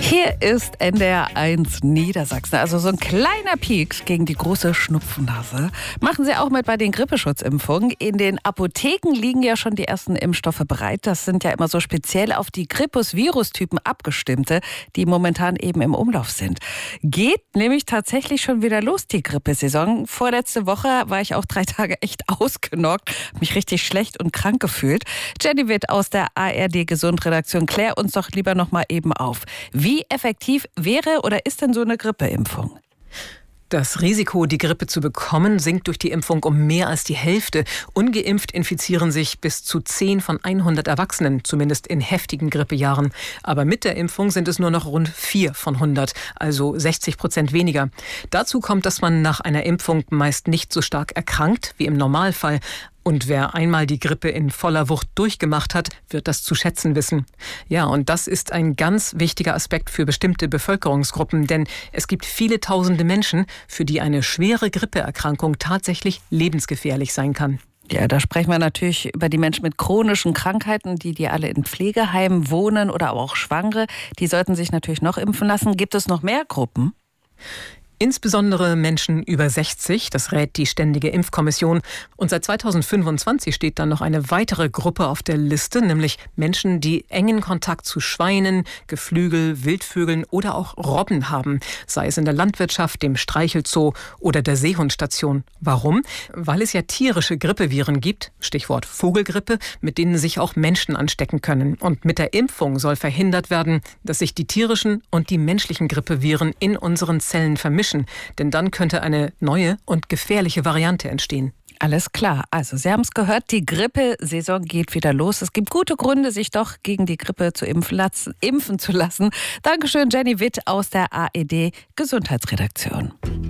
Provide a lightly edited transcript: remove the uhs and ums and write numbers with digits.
Hier ist NDR1 Niedersachsen. Also so ein kleiner Pieks gegen die große Schnupfennase. Machen Sie auch mit bei den Grippeschutzimpfungen. In den Apotheken liegen ja schon die ersten Impfstoffe bereit. Das sind ja immer so speziell auf die Grippus-Virustypen abgestimmte, die momentan eben im Umlauf sind. Geht nämlich tatsächlich schon wieder los, die Grippesaison. Vorletzte Woche war ich auch 3 Tage echt ausgenockt, mich richtig schlecht und krank gefühlt. Jenny Witt aus der ARD-Gesundredaktion, klär uns doch lieber noch mal eben auf. Wie effektiv wäre oder ist denn so eine Grippeimpfung? Das Risiko, die Grippe zu bekommen, sinkt durch die Impfung um mehr als die Hälfte. Ungeimpft infizieren sich bis zu 10 von 100 Erwachsenen, zumindest in heftigen Grippejahren. Aber mit der Impfung sind es nur noch rund 4 von 100, also 60% weniger. Dazu kommt, dass man nach einer Impfung meist nicht so stark erkrankt wie im Normalfall. Und wer einmal die Grippe in voller Wucht durchgemacht hat, wird das zu schätzen wissen. Ja, und das ist ein ganz wichtiger Aspekt für bestimmte Bevölkerungsgruppen, denn es gibt viele tausende Menschen, für die eine schwere Grippeerkrankung tatsächlich lebensgefährlich sein kann. Ja, da sprechen wir natürlich über die Menschen mit chronischen Krankheiten, die alle in Pflegeheimen wohnen oder aber auch Schwangere. Die sollten sich natürlich noch impfen lassen. Gibt es noch mehr Gruppen? Insbesondere Menschen über 60, das rät die Ständige Impfkommission. Und seit 2025 steht dann noch eine weitere Gruppe auf der Liste, nämlich Menschen, die engen Kontakt zu Schweinen, Geflügel, Wildvögeln oder auch Robben haben, sei es in der Landwirtschaft, dem Streichelzoo oder der Seehundstation. Warum? Weil es ja tierische Grippeviren gibt, Stichwort Vogelgrippe, mit denen sich auch Menschen anstecken können. Und mit der Impfung soll verhindert werden, dass sich die tierischen und die menschlichen Grippeviren in unseren Zellen vermischen. Denn dann könnte eine neue und gefährliche Variante entstehen. Alles klar. Also Sie haben es gehört, die Grippesaison geht wieder los. Es gibt gute Gründe, sich doch gegen die Grippe zu impfen zu lassen. Dankeschön, Jenny Witt aus der ARD Gesundheitsredaktion.